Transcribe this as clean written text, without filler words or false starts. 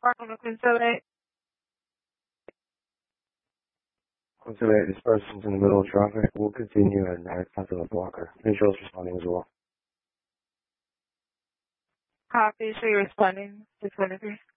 Park on the Quincellet. Quincellet, this person's in the middle of traffic. We'll continue and add to the blocker. Make sure it's responding as well. Copy, so you're responding to 23.